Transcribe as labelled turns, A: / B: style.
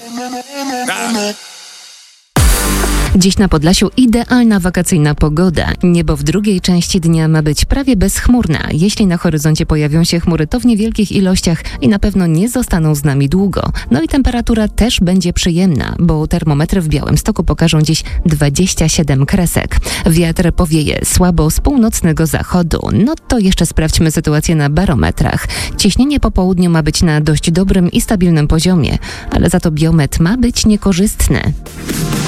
A: Dziś na Podlasiu idealna wakacyjna pogoda. Niebo w drugiej części dnia ma być prawie bezchmurna. Jeśli na horyzoncie pojawią się chmury, to w niewielkich ilościach i na pewno nie zostaną z nami długo. No i temperatura też będzie przyjemna, bo termometry w Białymstoku pokażą dziś 27 kresek. Wiatr powieje słabo z północnego zachodu. No to jeszcze sprawdźmy sytuację na barometrach. Ciśnienie po południu ma być na dość dobrym i stabilnym poziomie, ale za to biometr ma być niekorzystny.